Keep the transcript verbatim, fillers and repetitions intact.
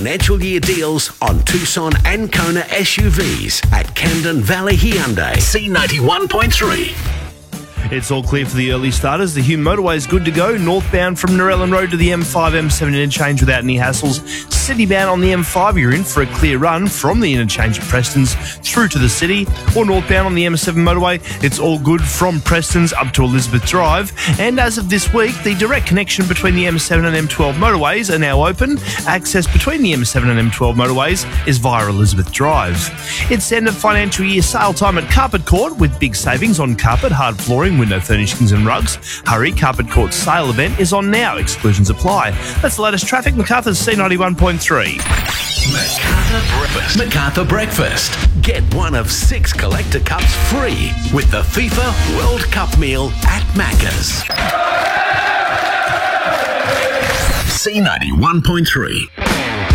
Financial year deals on Tucson and Kona S U Vs at Camden Valley Hyundai. C ninety-one point three. It's all clear for the early starters. The Hume motorway is good to go. Northbound from Narellan Road to the M five M seven interchange without any hassles. Citybound on the M five, you're in for a clear run from the interchange at Preston's through to the city. Or northbound on the M seven motorway, it's all good from Preston's up to Elizabeth Drive. And as of this week, the direct connection between the M seven and M twelve motorways are now open. Access between the M seven and M twelve motorways is via Elizabeth Drive. It's end of financial year sale time at Carpet Court with big savings on carpet, hard flooring, window furnishings and rugs. Hurry, Carpet Court's sale event is on now. Exclusions apply. That's the latest traffic. MacArthur's C ninety-one point three. MacArthur Breakfast. MacArthur Breakfast. Get one of six collector cups free with the FIFA World Cup meal at Macca's. C ninety-one point three.